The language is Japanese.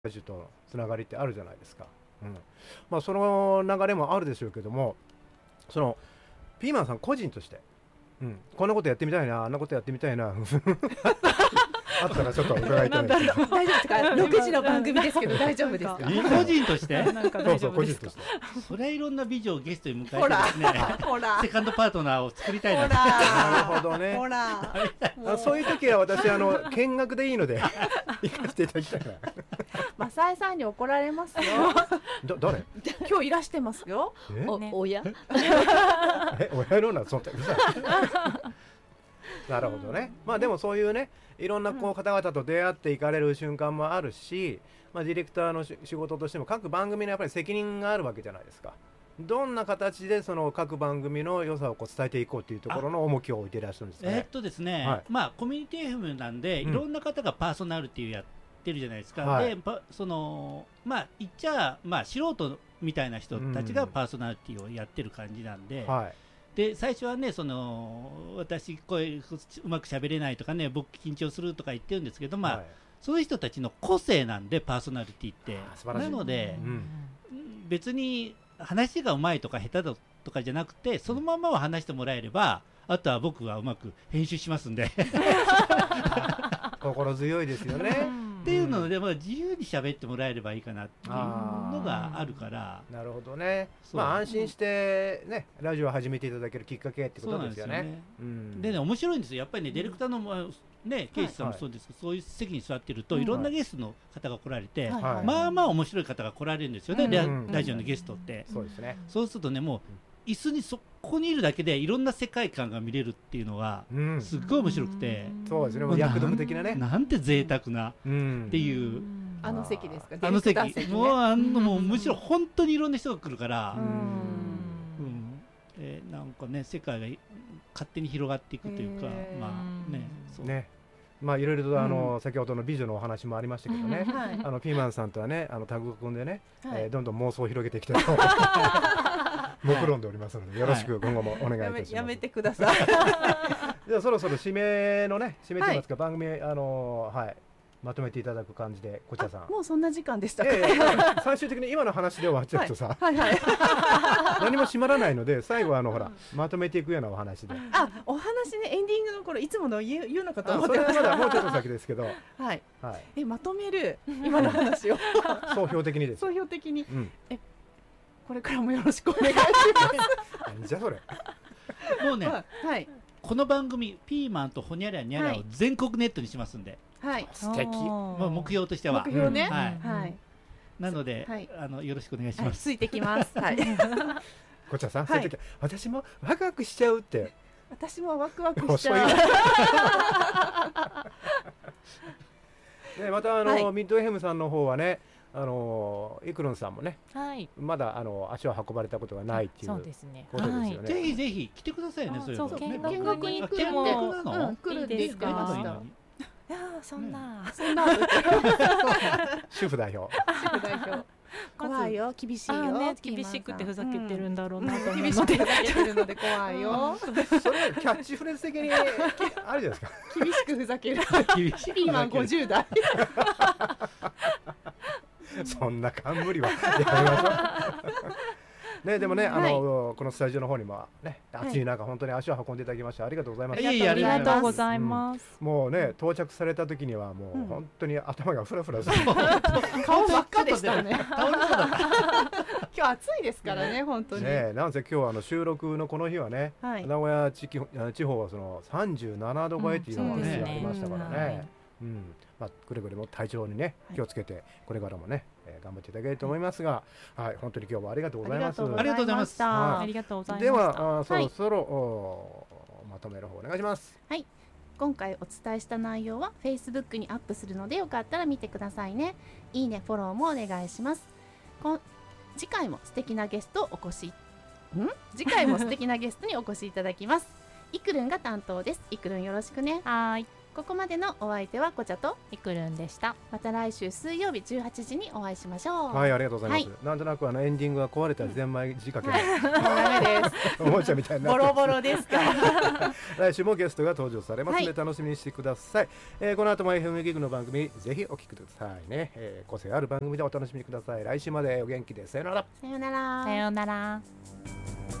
ラジオとのつながりってあるじゃないですか。まあその流れもあるでしょうけども、そのピーマンさん個人として、こんなことやってみたいな、あんなことやってみたいなあったらちょっと伺いたいんですけど。 大丈夫ですか？6時の番組ですけど大丈夫ですか？ 個人としてそうそう、個人として。 それはいろんな美女をゲストに迎えてですね、 ほらセカンドパートナーを作りたいな。 なるほどね。 ほらそういう時は私見学でいいので行かせていただきたいな。 マサイさんに怒られますよ。 誰？ 今日いらしてますよ。親？ 親のなそんなうざい。なるほどね。まあでもそういうね、いろんなこう方々と出会っていかれる瞬間もあるし、まあディレクターの仕事としても各番組のやっぱり責任があるわけじゃないですか。どんな形でその各番組の良さをこう伝えていこうというところの重きを置いていらっしゃるんですかね。 ですね、まあコミュニティ FM なんで、いろんな方がパーソナリティをやってるじゃないですか。で、そのまあ言っちゃまあ素人みたいな人たちがパーソナリティをやってる感じなんで。で最初はね、その私声うまく喋れないとかね、僕緊張するとか言ってるんですけど、まあそういう人たちの個性なんでパーソナリティって。なので、別に話がうまいとか下手だとかじゃなくて、そのままは話してもらえれば、あとは僕がうまく編集しますんで心強いですよね。 っていうので、まあ、自由に喋ってもらえればいいかなっていうのがあるから。 なるほどね。まあ安心してね、ラジオを始めていただけるきっかけってことですよね。 でね、面白いんですよ。やっぱりね、ディレクターのね、ケイシさんもそうですけど、そういう席に座ってるといろんなゲストの方が来られて、まあまあ面白い方が来られるんですよね、ラジオのゲストって。 そうですね。 そうするとね、もう椅子にそこにいるだけでいろんな世界観が見れるっていうのがすっごい面白くて、 そうですね、もう躍動的なね、 なんて贅沢なっていう。 あの席ですか？ あの席、もうむしろ本当にいろんな人が来るから、なんかね、世界が勝手に広がっていくというか、まあね、そうね。 まあいろいろと先ほどの美女のお話もありましたけどね、ピーマンさんとはね、タッグ組んでね、どんどん妄想を広げていきたいと目論んでおりますので、よろしく今後もお願いいたします。 やめてください。 じゃあそろそろ締めのね、締めといいますか、番組まとめていただく感じで、こちらさん。 もうそんな時間でしたか？ 最終的に今の話で終わっちゃうとさ、何も締まらないので、最後はほらまとめていくようなお話で。 お話ね、エンディングの頃いつもの言うのかと思ってました。それはまだもうちょっと先ですけど。 まとめる今の話を。 総評的にです。 総評的に。これからもよろしくお願いします。 じゃあそれ。 もうね、この番組ピーマンとホニャラニャラを全国ネットにしますんで。 素敵。 目標としては。 目標ね。 なので、よろしくお願いします。 ついてきます。 こちらさん、そういう時私もワクワクしちゃうって。 私もワクワクしちゃう。 またミッドFMさんの方はね、イクロンさんもね、まだ足を運ばれたことがないっていうことですよね。 ぜひぜひ来てくださいね。そういうの。 見学に来るの？来るんですか？いやそんな主婦代表怖いよ、厳しいよ、 厳しくてふざけてるんだろうなと思うので、 厳しくてふざけてるので怖いよ。 それキャッチフレーズ的にあるじゃないですか。 厳しくふざけるピーマン50代。 そんな冠はやめましょう。ね、でもね、このスタジオの方にもね、暑い中本当に足を運んでいただきましてありがとうございます。 ありがとうございます。 もうね、到着された時にはもう本当に頭がフラフラする。 顔真っ赤でしたね。今日暑いですからね、本当に。 なんせ今日収録のこの日はね、名古屋地方はその37度超えっていうのがね、ありましたからね。くれぐれも体調にね気をつけてこれからもね頑張っていただけると思いますが、本当に今日はありがとうございます。 ありがとうございました。 ありがとうございました。 ではそろそろまとめの方お願いします。 はい。今回お伝えした内容は Facebook にアップするのでよかったら見てくださいね。いいね、フォローもお願いします。次回も素敵なゲスト次回も素敵なゲストにお越しいただきます。イクルンが担当です。イクルンよろしくね。 はい。 ここまでのお相手はこちゃと、 いくるんでした。 また来週水曜日18時にお会いしましょう。 はい、ありがとうございます。 はなんとなくエンディングが壊れたらゼンマイ仕掛けもうダメですおもちゃみたいになってボロボロですから来週もゲストが登場されますので、 はい楽しみにしてください。この後も FM ギグの番組ぜひお聞きくださいね。個性ある番組でお楽しみください。来週までお元気でさよなら。 さようなら。 さようなら。